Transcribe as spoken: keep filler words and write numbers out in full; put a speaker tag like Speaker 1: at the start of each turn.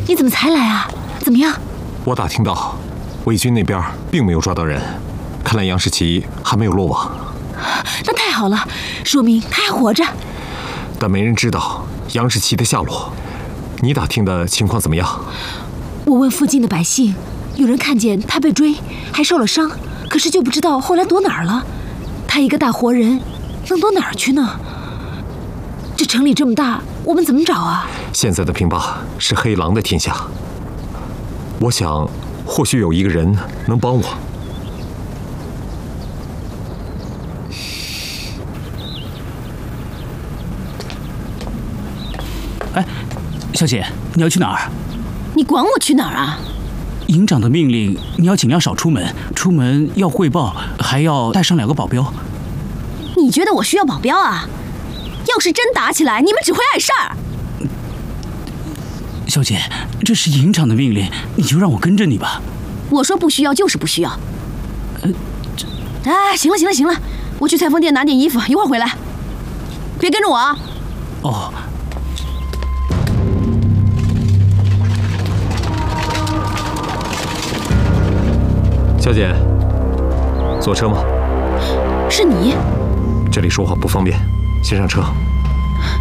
Speaker 1: 你怎么才来啊？怎么样？
Speaker 2: 我打听到，魏军那边并没有抓到人，看来杨世奇还没有落网。
Speaker 1: 那太好了，说明他还活着。
Speaker 2: 但没人知道杨世奇的下落。你打听的情况怎么样？
Speaker 1: 我问附近的百姓，有人看见他被追，还受了伤，可是就不知道后来躲哪儿了。他一个大活人，能躲哪儿去呢？这城里这么大，我们怎么找啊？
Speaker 2: 现在的平坝是黑狼的天下，我想或许有一个人能帮我。
Speaker 3: 哎，小姐，你要去哪儿？
Speaker 1: 你管我去哪儿啊？
Speaker 3: 营长的命令，你要尽量少出门，出门要汇报，还要带上两个保镖。
Speaker 1: 你觉得我需要保镖啊？要是真打起来，你们只会碍事儿。
Speaker 3: 小姐，这是营长的命令，你就让我跟着你吧。
Speaker 1: 我说不需要就是不需要。
Speaker 3: 呃，这……
Speaker 1: 哎，行了行了行了，我去裁缝店拿点衣服，一会儿回来。别跟着我啊。
Speaker 3: 哦。
Speaker 2: 小姐，坐车吗？
Speaker 1: 是你？
Speaker 2: 这里说话不方便，先上车。